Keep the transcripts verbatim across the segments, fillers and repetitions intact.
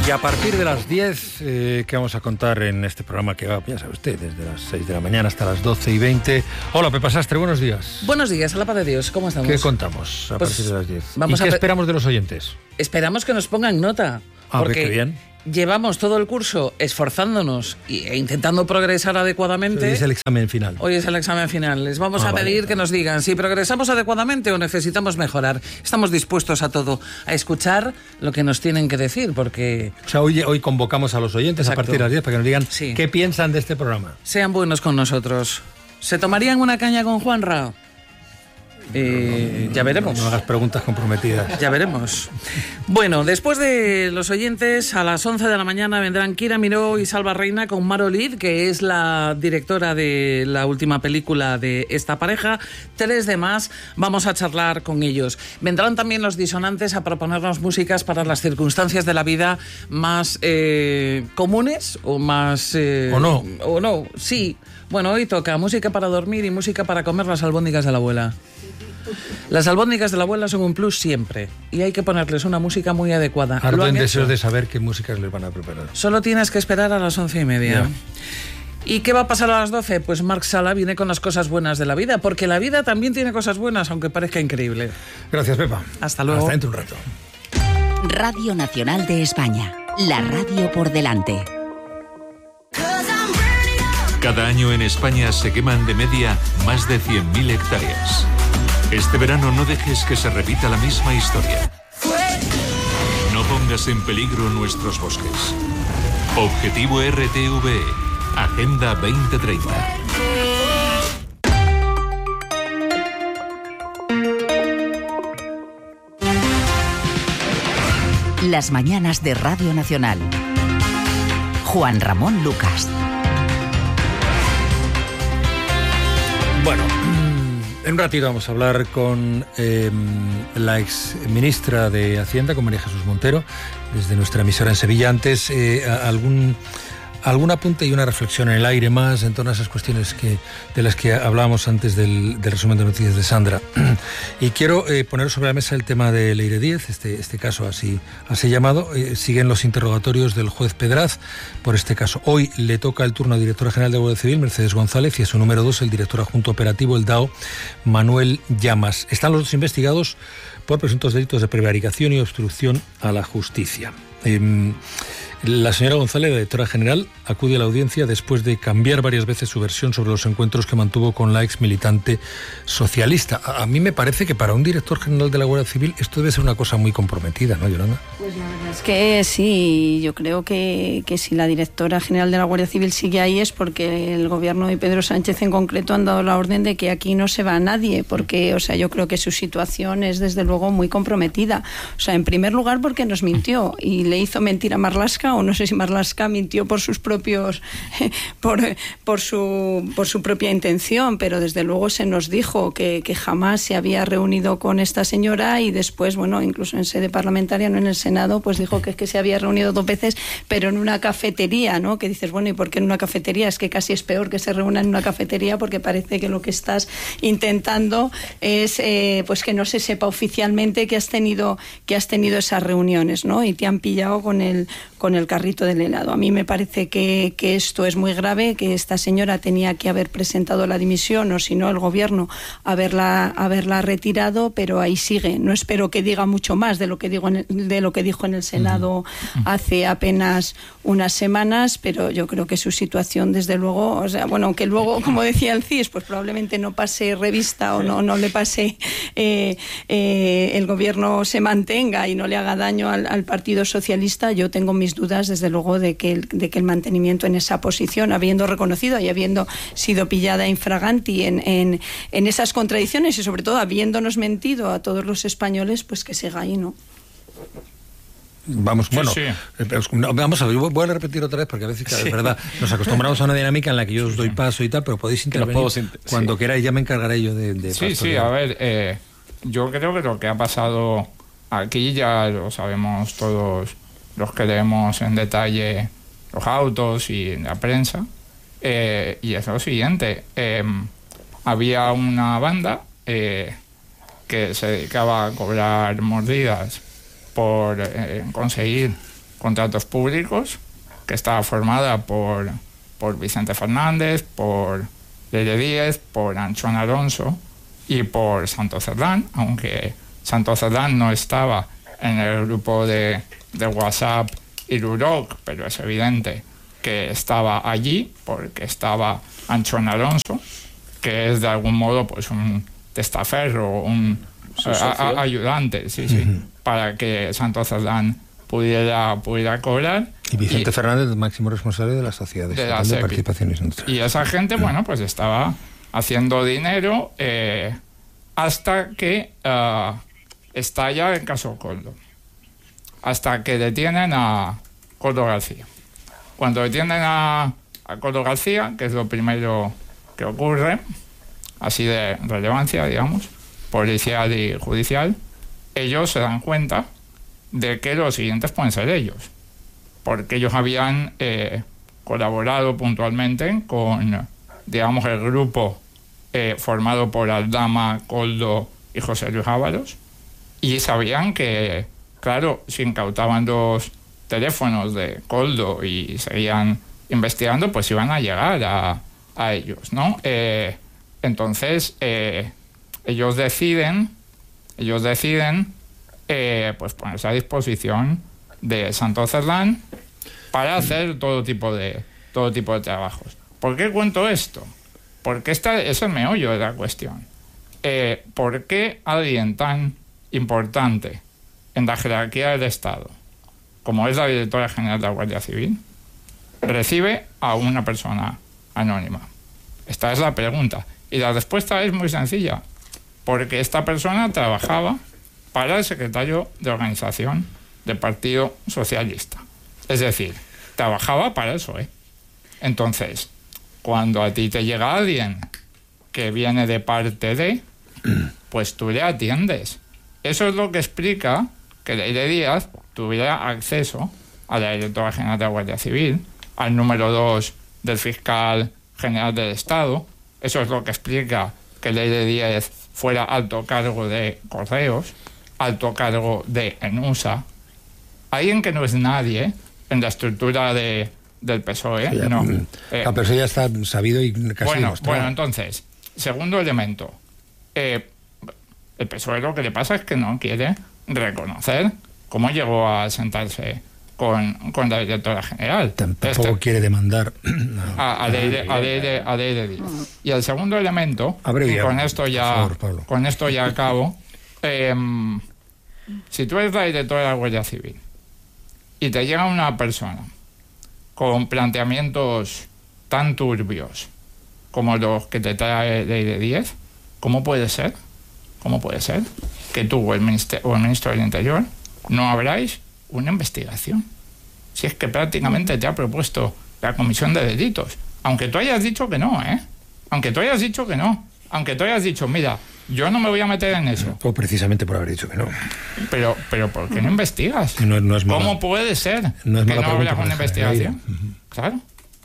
Y a partir de las diez, eh, que vamos a contar en este programa que va, ya sabe usted, desde las seis de la mañana hasta las doce y veinte. Hola, Pepa Sastre, buenos días. Buenos días, a la paz de Dios, ¿cómo estamos? ¿Qué contamos a Pues, partir de las diez? vamos ¿Y qué a pe- esperamos de los oyentes? Esperamos que nos pongan nota. Ah, porque qué bien. llevamos todo el curso esforzándonos e intentando progresar adecuadamente. Hoy es el examen final. Hoy es el examen final. Les vamos Ah, a vale, pedir vale. que nos digan si progresamos adecuadamente o necesitamos mejorar. Estamos dispuestos a todo, a escuchar lo que nos tienen que decir, porque O sea, hoy, hoy convocamos a los oyentes Exacto. a partir de las diez para que nos digan Sí. qué piensan de este programa. sean buenos con nosotros. ¿Se tomarían una caña con Juanra? Eh, ya veremos. No hagas preguntas comprometidas. Ya veremos. Bueno, después de los oyentes, a las once de la mañana vendrán Kira Miró y Salva Reina con Maro Lid, que es la directora de la última película de esta pareja. Tres de más, vamos a charlar con ellos. Vendrán también los disonantes a proponernos músicas para las circunstancias de la vida más eh, comunes o más... eh, ¿O no? O no, sí. Bueno, hoy toca música para dormir y música para comer las albóndigas de la abuela. Las albóndigas de la abuela son un plus siempre y hay que ponerles una música muy adecuada. Lo Ardo han en hecho. deseos de saber qué músicas les van a preparar. Solo tienes que esperar a las once y media. Ya. ¿Y qué va a pasar a las doce? Pues Marc Sala viene con las cosas buenas de la vida, porque la vida también tiene cosas buenas, aunque parezca increíble. Gracias, Pepa. Hasta luego. Hasta dentro de un rato. Radio Nacional de España. La radio por delante. Cada año en España se queman de media más de cien mil hectáreas. Este verano no dejes que se repita la misma historia. No pongas en peligro nuestros bosques. Objetivo R T V E. Agenda veinte treinta. Las mañanas de Radio Nacional. Juan Ramón Lucas. Bueno, en un ratito vamos a hablar con eh, la ex ministra de Hacienda, con María Jesús Montero, desde nuestra emisora en Sevilla. Antes, eh, algún... algún apunte y una reflexión en el aire más en torno a esas cuestiones que, de las que hablábamos antes del, del resumen de noticias de Sandra. Y quiero eh, poner sobre la mesa el tema de Leire Díez, este, este caso así, así llamado. Eh, siguen los interrogatorios del juez Pedraz por este caso. Hoy le toca el turno a la directora general de la Guardia Civil, Mercedes González, y a su número dos, el director adjunto operativo, el D A O, Manuel Llamas. Están los dos investigados por presuntos delitos de prevaricación y obstrucción a la justicia. Eh, La señora González, la directora general, acude a la audiencia después de cambiar varias veces su versión sobre los encuentros que mantuvo con la ex militante socialista. A, a mí me parece que para un director general de la Guardia Civil esto debe ser una cosa muy comprometida, ¿no, Yolanda? Pues la verdad es que sí, yo creo que, que si la directora general de la Guardia Civil sigue ahí es porque el gobierno y Pedro Sánchez en concreto han dado la orden de que aquí no se va nadie, porque, o sea, yo creo que su situación es desde luego muy comprometida. O sea, en primer lugar porque nos mintió y le hizo mentir a Marlaska, o no sé si Marlaska mintió por sus propios por, por su por su propia intención, pero desde luego se nos dijo que, que jamás se había reunido con esta señora y después, bueno, incluso en sede parlamentaria, no en el Senado, pues dijo que, que se había reunido dos veces, pero en una cafetería, ¿no? Que dices, bueno, ¿y por qué en una cafetería? Es que casi es peor que se reúna en una cafetería porque parece que lo que estás intentando es eh, pues que no se sepa oficialmente que has tenido que has tenido esas reuniones, ¿no? Y te han pillado con el con el carrito del helado. A mí me parece que, que esto es muy grave, que esta señora tenía que haber presentado la dimisión o si no el gobierno haberla, haberla retirado, pero ahí sigue. No espero que diga mucho más de lo que, digo en el, de lo que dijo en el Senado uh-huh. hace apenas unas semanas, pero yo creo que su situación desde luego, o sea, bueno, aunque luego, como decía el C I S, pues probablemente no pase revista o no, no le pase eh, eh, el gobierno se mantenga y no le haga daño al, al Partido Socialista, yo tengo mis dudas desde luego de que, el, de que el mantenimiento en esa posición, habiendo reconocido y habiendo sido pillada infraganti en, en, en esas contradicciones y sobre todo habiéndonos mentido a todos los españoles, pues que siga ahí, ¿no? Vamos, sí, bueno, sí. vamos a ver, voy a repetir otra vez porque a veces, sí. es verdad, nos acostumbramos a una dinámica en la que yo os doy paso y tal, pero podéis intervenir int- cuando sí. queráis, ya me encargaré yo de... de sí, sí, a ver, eh, yo creo que lo que ha pasado aquí ya lo sabemos todos los que leemos en detalle los autos y la prensa, eh, y es lo siguiente, eh, había una banda eh, que se dedicaba a cobrar mordidas por eh, conseguir contratos públicos, que estaba formada por, por Vicente Fernández, por Leire Díez, por Anchón Alonso y por Santos Cerdán, aunque Santos Cerdán no estaba en el grupo de, de WhatsApp y Luroc, pero es evidente que estaba allí porque estaba Anchón Alonso, que es de algún modo pues un testaferro, un a, a, ayudante, sí, sí, uh-huh. para que Santos Cerdán pudiera, pudiera cobrar. Y Vicente y, Fernández, máximo responsable de la Sociedad de, de, de Participaciones Industriales. Y esa gente, bueno, pues estaba haciendo dinero eh, hasta que uh, estalla el caso Koldo. Hasta que detienen a Koldo García. Cuando detienen a, a Koldo García, que es lo primero que ocurre, así de relevancia, digamos, policial y judicial, ellos se dan cuenta de que los siguientes pueden ser ellos, porque ellos habían eh, colaborado puntualmente con, digamos, el grupo eh, formado por Aldama, Koldo y José Luis Ábalos, y sabían que, claro, si incautaban los teléfonos de Koldo y seguían investigando, pues iban a llegar a, a ellos, ¿no? Eh, entonces, eh, ellos deciden, ellos deciden Eh, pues ponerse a disposición de Santos Cerdán para hacer todo tipo de todo tipo de trabajos. ¿Por qué cuento esto? Porque esta es el meollo de la cuestión. Eh, ¿Por qué alguien tan importante en la jerarquía del Estado, como es la directora general de la Guardia Civil, recibe a una persona anónima? Esta es la pregunta. Y la respuesta es muy sencilla. Porque esta persona trabajaba para el secretario de organización del Partido Socialista. Es decir, trabajaba para el P S O E. Entonces, cuando a ti te llega alguien que viene de parte de, pues tú le atiendes. Eso es lo que explica que Leire Díez tuviera acceso a la directora general de la Guardia Civil, al número dos del fiscal general del Estado. Eso es lo que explica que Leire Díez fuera alto cargo de Correos, alto cargo de ENUSA, alguien que no es nadie en la estructura de, del P S O E. Ya, no. Eh, ah, pero eso ya está sabido y casi bueno, demostrado. Bueno, entonces, segundo elemento, eh, el P S O E lo que le pasa es que no quiere reconocer cómo llegó a sentarse con, con la directora general. Tampoco este, quiere demandar a, a, Leire, a, Leire, a Leire Díez. Y el segundo elemento, y con esto ya, favor, con esto ya acabo. Eh, si tú eres la directora de la Guardia Civil y te llega una persona con planteamientos tan turbios como los que te trae Leire Díez, ¿cómo puede ser? ¿Cómo puede ser que tú o el, minister, o el ministro del Interior no abráis una investigación? Si es que prácticamente te ha propuesto la comisión de delitos, aunque tú hayas dicho que no, ¿eh? Aunque tú hayas dicho que no, aunque tú hayas dicho, mira, yo no me voy a meter en eso. O precisamente por haber dicho que no. Pero, pero ¿por qué no investigas? No, no es mala, ¿Cómo puede ser no es que no habrá una investigación? Uh-huh. Claro.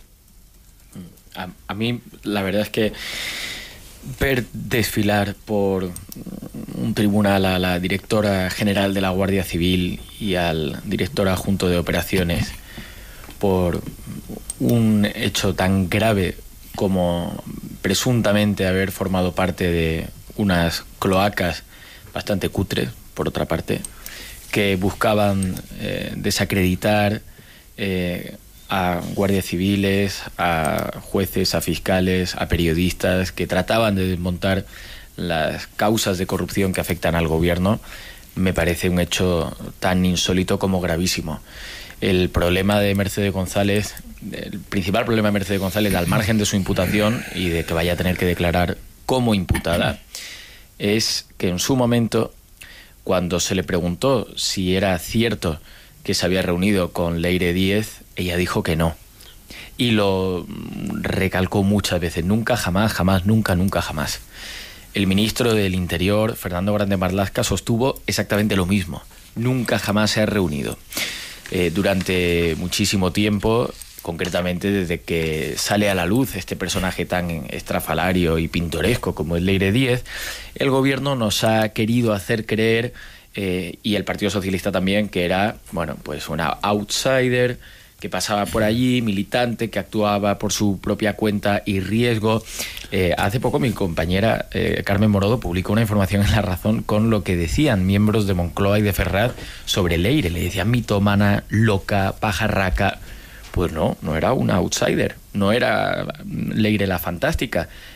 A, a mí, la verdad es que ver desfilar por un tribunal a la directora general de la Guardia Civil y al director adjunto de operaciones por un hecho tan grave como presuntamente haber formado parte de unas cloacas bastante cutres, por otra parte, que buscaban eh, desacreditar eh, a guardias civiles, a jueces, a fiscales, a periodistas, que trataban de desmontar las causas de corrupción que afectan al gobierno, me parece un hecho tan insólito como gravísimo. El problema de Mercedes González, el principal problema de Mercedes González, al margen de su imputación y de que vaya a tener que declarar como imputada, es que en su momento, cuando se le preguntó si era cierto que se había reunido con Leire Díez, ella dijo que no. Y lo recalcó muchas veces, nunca, jamás, jamás, nunca, nunca, jamás. El ministro del Interior, Fernando Grande Marlaska, sostuvo exactamente lo mismo. Nunca, jamás se ha reunido. Eh, durante muchísimo tiempo, concretamente desde que sale a la luz este personaje tan estrafalario y pintoresco como es Leire Díez, el gobierno nos ha querido hacer creer eh, y el Partido Socialista también, que era, bueno, pues una outsider que pasaba por allí, militante, que actuaba por su propia cuenta y riesgo. Eh, hace poco mi compañera eh, Carmen Morodo publicó una información en La Razón con lo que decían miembros de Moncloa y de Ferraz sobre Leire. Le decían mitómana, loca, pajarraca. Pues no, no era una outsider, no era Leire la fantástica,